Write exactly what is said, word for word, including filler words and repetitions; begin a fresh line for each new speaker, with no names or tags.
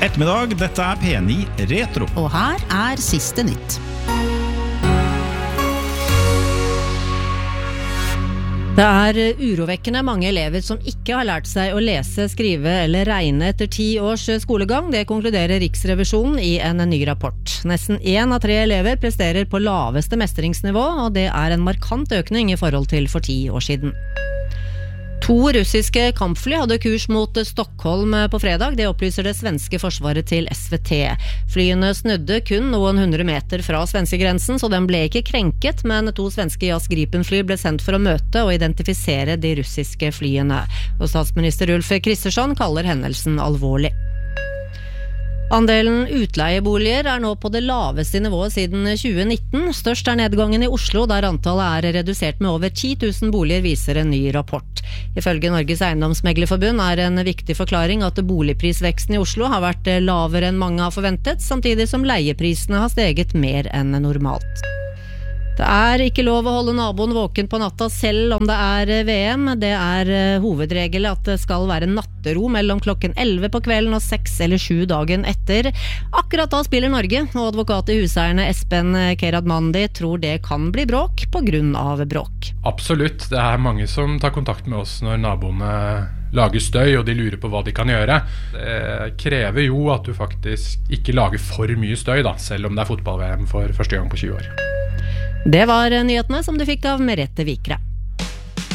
God ettermiddag, dette er P ni Retro.
Og her er siste nytt. Det er urovekkende mange elever som ikke har lært seg å lese, skrive eller regne etter ti års skolegang. Det konkluderer Riksrevisjonen i en ny rapport. Nesten en av tre elever presterer på laveste mestringsnivå, og det er en markant økning i forhold til for ti år siden. To russiske kampfly hadde kurs mot Stockholm på fredag, det opplyser det svenske forsvaret til S V T. Flyene snudde kun noen hundre meter fra svenskegrensen, så den ble ikke krenket, men to svenske Jas Gripen-fly ble sendt for å møte og identifisere de russiske flyene. Og statsminister Ulf Kristersson kaller hendelsen alvorlig. Andelen utleieboliger er nå på det laveste nivået siden tjue nitten. Størst er nedgangen i Oslo, der antallet er redusert med over ti tusen boliger, viser en ny rapport. Ifølge Norges Eiendomsmeglerforbund er en viktig forklaring at boligprisveksten i Oslo har vært lavere enn mange har forventet, samtidig som leieprisene har steget mer enn normalt. Det er ikke lov å holde naboen våken på natta selv om det er V M. Det er hovedregel at det skal være nattero mellom klokken elleve på kvelden og seks eller sju dagen etter. Akkurat da spiller Norge, og advokat i huseierne Espen Keradmandi tror det kan bli bråk på grunn av bråk.
Absolutt, det er mange som tar kontakt med oss når naboene lager støy, og de lurer på hva de kan gjøre. Det krever jo at du faktisk ikke lager for mye støy, da, selv om det er fotball-V M for første gang på tjue år.
Det var nyhetene som du fikk av Merete Vikre.